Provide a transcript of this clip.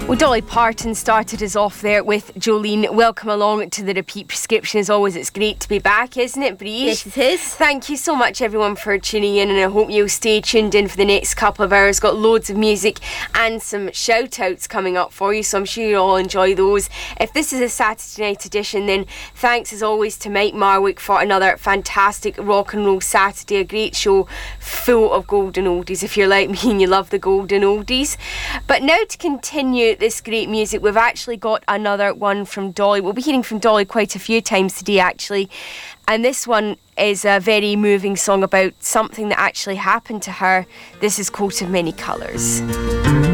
Well, Dolly Parton started us off there with Jolene. Welcome along to the Repeat Prescription. As always, it's great to be back, isn't it, Breeze? Yes, it is. Thank you so much, everyone, for tuning in, and I hope you'll stay tuned in for the next couple of hours. Got loads of music and some shout-outs coming up for you, so I'm sure you'll all enjoy those. If this is a Saturday night edition, then thanks, as always, to Mike Marwick for another fantastic rock and roll Saturday. A great show full of golden oldies, if you're like me and you love the golden oldies. But now to continue this great music, we've actually got another one from Dolly. We'll be hearing from Dolly quite a few times today, actually, and this one is a very moving song about something that actually happened to her. This is Coat of Many Colours.